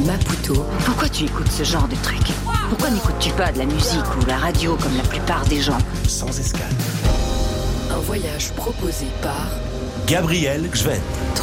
Maputo. Pourquoi tu écoutes ce genre de truc ? Pourquoi n'écoutes-tu pas de la musique ou la radio comme la plupart des gens ? Sans escale. Un voyage proposé par Gabriel Gvent.